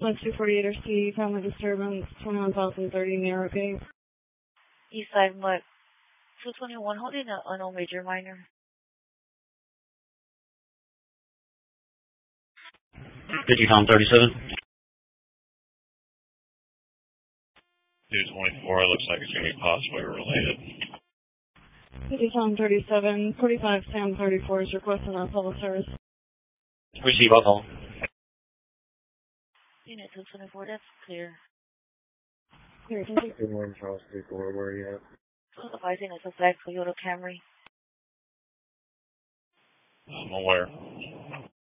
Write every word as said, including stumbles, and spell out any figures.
West two forty-eight R C, family disturbance, twenty-one thousand thirty Narrow Gate. Eastside Mutt, two twenty-one, holding an unknown major minor. Digicom thirty-seven. two twenty-four, looks like it's going to be possibly related. Digicom thirty-seven, forty-five Sam thirty-four is requesting a public service. Receive all call. Unit two twenty-four, that's clear. Clear, thank you. Good morning, Charles three four, where are you at? Advising a suspect Toyota Camry. I'm aware.